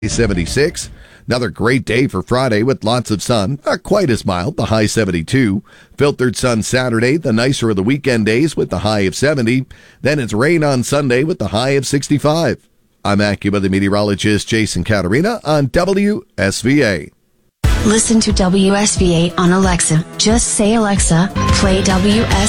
76. Another great day for Friday with lots of sun. Not quite as mild, the high 72. Filtered sun Saturday, the nicer of the weekend days with the high of 70. Then it's rain on Sunday with the high of 65. I'm AccuWeather meteorologist Jason Caterina on WSVA. Listen to WSVA on Alexa. Just say, Alexa, play WSVA.